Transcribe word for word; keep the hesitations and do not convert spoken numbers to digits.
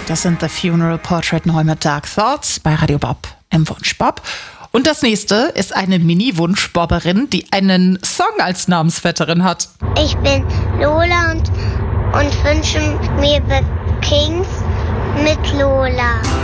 Das sind The Funeral Portrait neu mit Dark Thoughts bei Radio Bob im Wunschbob. Und das nächste ist eine Mini-Wunschbobberin, die einen Song als Namensvetterin hat. Ich bin Lola und, und wünsche mir The Kings mit Lola.